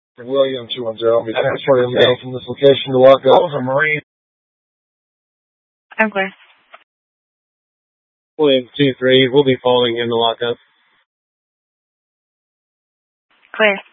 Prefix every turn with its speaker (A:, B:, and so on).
A: William 210. I'll be transporting him from this location to lockup.
B: That was a Marine.
C: I'm clear.
D: William 2-3, we'll be following him to lockup.
C: Clear.